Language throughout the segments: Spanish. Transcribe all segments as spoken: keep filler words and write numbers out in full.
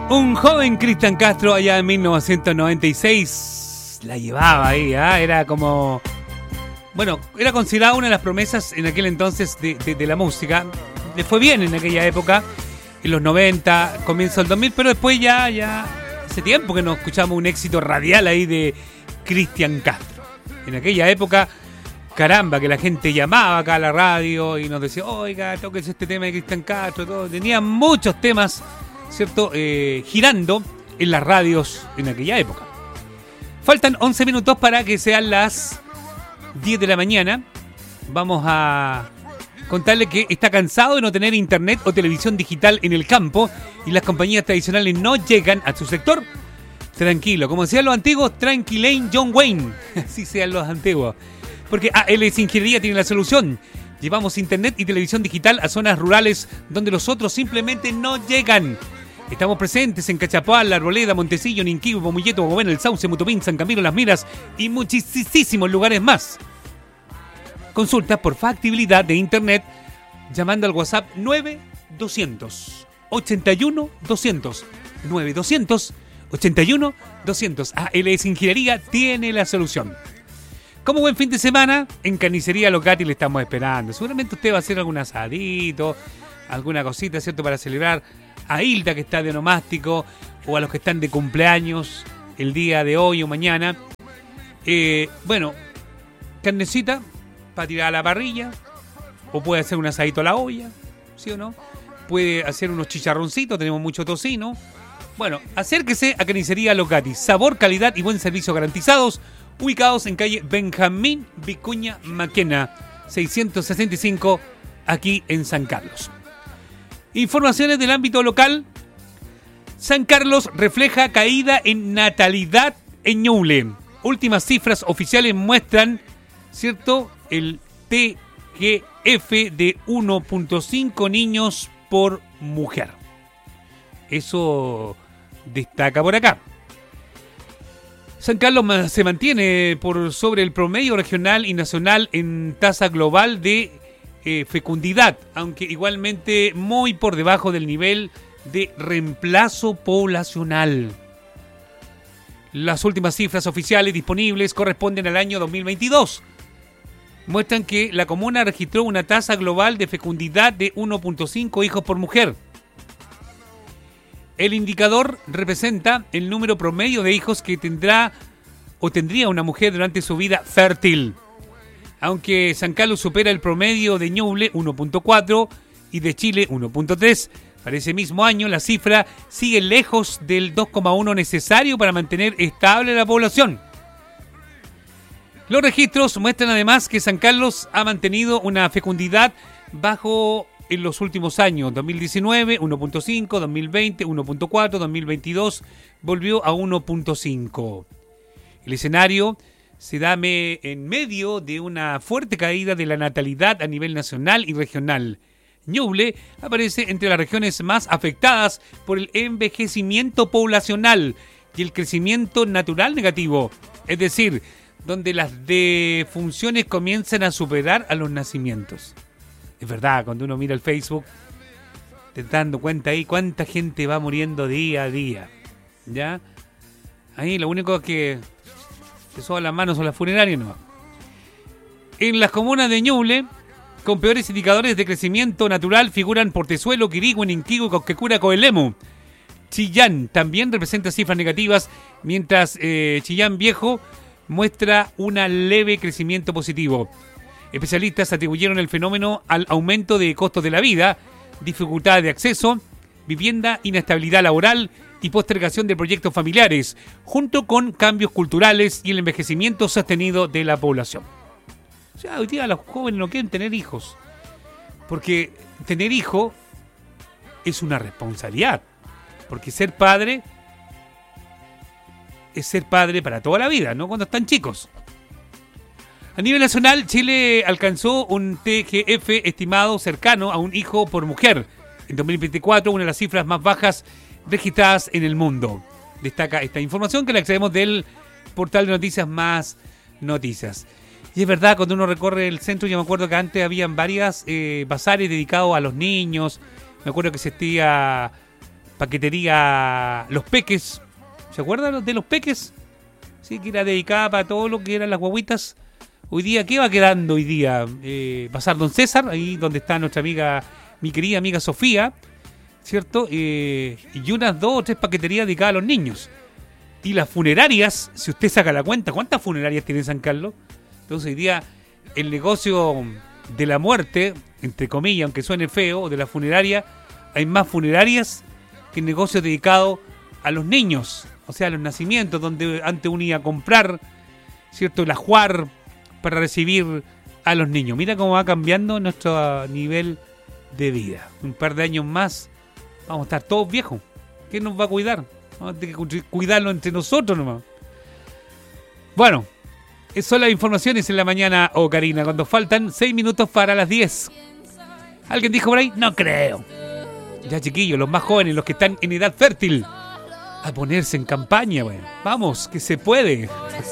Un joven Cristian Castro allá en mil novecientos noventa y seis la llevaba ahí, ¿eh? Era como... Bueno, era considerada una de las promesas en aquel entonces de, de, de la música. Le fue bien en aquella época, en los noventa, comienzo del dos mil, pero después ya, ya hace tiempo que no escuchamos un éxito radial ahí de Cristian Castro. En aquella época, caramba, que la gente llamaba acá a la radio y nos decía, oiga, toques este tema de Cristian Castro, todo. Tenía muchos temas, ¿cierto?, eh, girando en las radios en aquella época. Faltan once minutos para que sean las diez de la mañana. Vamos a contarle que está cansado de no tener internet o televisión digital en el campo y las compañías tradicionales no llegan a su sector. Tranquilo, como decían los antiguos, tranquilane John Wayne. Así sean los antiguos. Porque A L S Ingeniería tiene la solución. Llevamos internet y televisión digital a zonas rurales donde los otros simplemente no llegan. Estamos presentes en Cachapoal, La Arboleda, Montecillo, Ninquihue, Pomulleto, Bogotá, El Sauce, Mutupín, San Camilo, Las Miras y muchísimos lugares más. Consulta por factibilidad de internet llamando al WhatsApp nueve doscientos ochenta y uno doscientos. nueve doscientos ochenta y uno doscientos. A L S Ingeniería tiene la solución. Como buen fin de semana, en Carnicería Locati le estamos esperando. Seguramente usted va a hacer algún asadito, alguna cosita, ¿cierto?, para celebrar a Hilda, que está de onomástico, o a los que están de cumpleaños el día de hoy o mañana. Eh, bueno, carnecita para tirar a la parrilla, o puede hacer un asadito a la olla, ¿sí o no? Puede hacer unos chicharroncitos, tenemos mucho tocino. Bueno, acérquese a Carnicería Locati. Sabor, calidad y buen servicio garantizados. Ubicados en calle Benjamín Vicuña Maquena, seiscientos sesenta y cinco, aquí en San Carlos. Informaciones del ámbito local. San Carlos refleja caída en natalidad en Ñuble. Últimas cifras oficiales muestran, ¿cierto?, el T G F de uno punto cinco niños por mujer. Eso destaca por acá. San Carlos se mantiene por sobre el promedio regional y nacional en tasa global de eh, fecundidad, aunque igualmente muy por debajo del nivel de reemplazo poblacional. Las últimas cifras oficiales disponibles corresponden al año dos mil veintidós. Muestran que la comuna registró una tasa global de fecundidad de uno punto cinco hijos por mujer. El indicador representa el número promedio de hijos que tendrá o tendría una mujer durante su vida fértil. Aunque San Carlos supera el promedio de Ñuble, uno punto cuatro, y de Chile, uno punto tres, para ese mismo año la cifra sigue lejos del dos coma uno necesario para mantener estable la población. Los registros muestran además que San Carlos ha mantenido una fecundidad bajo en los últimos años. Dos mil diecinueve, uno punto cinco, dos mil veinte, uno punto cuatro, dos mil veintidós volvió a uno punto cinco. El escenario se da me, en medio de una fuerte caída de la natalidad a nivel nacional y regional. Ñuble aparece entre las regiones más afectadas por el envejecimiento poblacional y el crecimiento natural negativo, es decir, donde las defunciones comienzan a superar a los nacimientos. Es verdad, cuando uno mira el Facebook, te estás dando cuenta ahí cuánta gente va muriendo día a día. ¿Ya? Ahí lo único que se soban las manos son las funerarias, no. En las comunas de Ñuble, con peores indicadores de crecimiento natural, figuran Portezuelo, Quirigüe, Ninquihue, Cosquecura, Coelemu. Chillán también representa cifras negativas, mientras eh, Chillán Viejo muestra un leve crecimiento positivo. Especialistas atribuyeron el fenómeno al aumento de costos de la vida, dificultad de acceso, vivienda, inestabilidad laboral y postergación de proyectos familiares, junto con cambios culturales y el envejecimiento sostenido de la población. O sea, hoy día los jóvenes no quieren tener hijos, porque tener hijo es una responsabilidad, porque ser padre es ser padre para toda la vida, no cuando están chicos. A nivel nacional, Chile alcanzó un T G F estimado cercano a un hijo por mujer. En dos mil veinticuatro, una de las cifras más bajas registradas en el mundo. Destaca esta información que la accedemos del portal de noticias Más Noticias. Y es verdad, cuando uno recorre el centro, yo me acuerdo que antes habían varias eh, bazares dedicados a los niños. Me acuerdo que existía paquetería Los Peques. ¿Se acuerdan de Los Peques? Sí, que era dedicada para todo lo que eran las guaguitas. Hoy día, ¿qué va quedando hoy día? Eh, Bazar Don César, ahí donde está nuestra amiga, mi querida amiga Sofía, ¿cierto? Eh, y unas dos o tres paqueterías dedicadas a los niños. Y las funerarias, si usted saca la cuenta, ¿cuántas funerarias tiene San Carlos? Entonces hoy día el negocio de la muerte, entre comillas, aunque suene feo, de la funeraria, hay más funerarias que negocios dedicados a los niños, o sea, a los nacimientos, donde antes uno iba a comprar, ¿cierto? El ajuar para recibir a los niños. Mira cómo va cambiando nuestro nivel de vida. Un par de años más vamos a estar todos viejos. ¿Quién nos va a cuidar? Vamos a tener que cuidarlo entre nosotros nomás. Bueno, esas son las informaciones en la mañana, oh Karina, cuando faltan seis minutos para las diez. ¿Alguien dijo por ahí? No creo. Ya, chiquillos, los más jóvenes, los que están en edad fértil, a ponerse en campaña, bueno. Vamos, que se puede.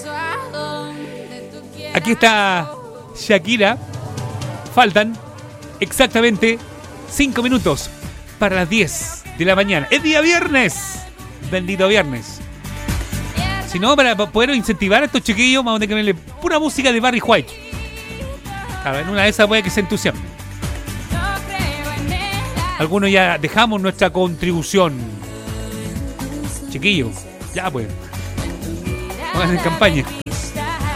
Aquí está Shakira. Faltan exactamente cinco minutos para las diez de la mañana. Es día viernes. Bendito viernes. Si no, para poder incentivar a estos chiquillos, vamos a tener que ponerle pura música de Barry White. Claro, en una de esas puede que se entusiasmen. Algunos ya dejamos nuestra contribución. Chiquillos, ya pues. Vamos en campaña.